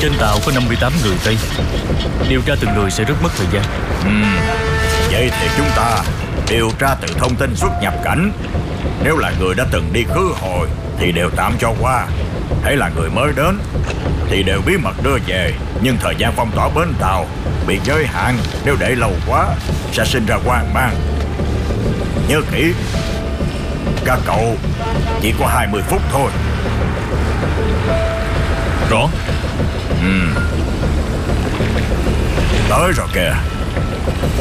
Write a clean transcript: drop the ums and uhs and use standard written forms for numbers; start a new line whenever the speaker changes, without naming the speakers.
Trên tàu có 58 người Tây. Điều tra từng người sẽ rất mất thời gian.
Vậy thì chúng ta điều tra từ thông tin xuất nhập cảnh. Nếu là người đã từng đi khứ hồi thì đều tạm cho qua. Hãy là người mới đến thì đều bí mật đưa về. Nhưng thời gian phong tỏa bến tàu bị giới hạn, nếu để lâu quá sẽ sinh ra hoang mang. Nhớ kỹ, các cậu chỉ có 20 phút thôi.
Rõ.
Tới rồi kìa.